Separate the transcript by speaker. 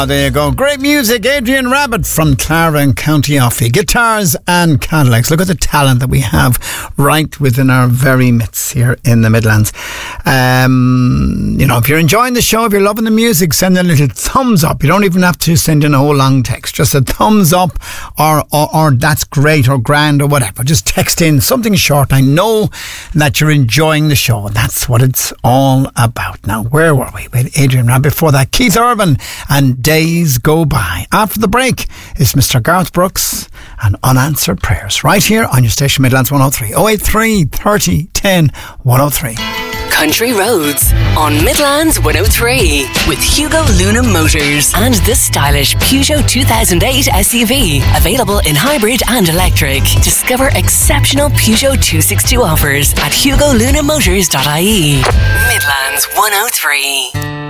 Speaker 1: There you go. Great music. Adrian Rabbit from Clara and County Offaly. Guitars and Cadillacs. Look at the talent that we have right within our very midst here in the Midlands. If you're enjoying the show, if you're loving the music, send a little thumbs up. You don't even have to send in a whole long text. Just a thumbs up or that's great or grand or whatever. Just text in something short. I know that you're enjoying the show. That's what it's all about. Now, where were we? With Adrian Rabbit. Before that, Keith Urban and Days Go By. After the break is Mr. Garth Brooks and Unanswered Prayers. Right here on your station Midlands 103. 083 30 10 103.
Speaker 2: Country Roads on Midlands 103 with Hugo Luna Motors and the stylish Peugeot 2008 SUV, available in hybrid and electric. Discover exceptional Peugeot 262 offers at hugolunamotors.ie. Midlands 103.